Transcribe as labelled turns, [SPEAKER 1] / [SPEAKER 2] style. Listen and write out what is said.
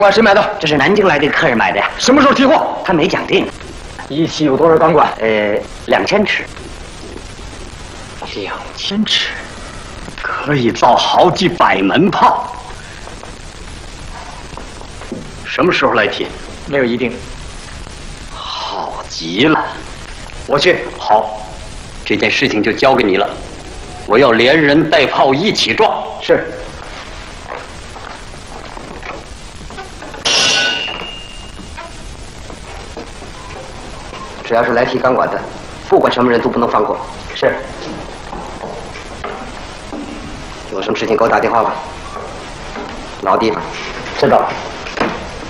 [SPEAKER 1] 管谁买的？
[SPEAKER 2] 这是南京来的客人买的呀。
[SPEAKER 1] 什么时候提货？
[SPEAKER 2] 他没讲定。
[SPEAKER 1] 一起有多少钢管
[SPEAKER 2] ？2000尺。
[SPEAKER 3] 2000尺，可以造好几百门炮。什么时候来提？
[SPEAKER 1] 没有一定。
[SPEAKER 3] 好极了，
[SPEAKER 1] 我去。
[SPEAKER 3] 好，这件事情就交给你了。我要连人带炮一起撞。
[SPEAKER 1] 是。
[SPEAKER 2] 只要是来提钢管的，不管什么人都不能放过。
[SPEAKER 1] 是。
[SPEAKER 2] 有什么事情给我打电话吧。老地方。
[SPEAKER 1] 知道了。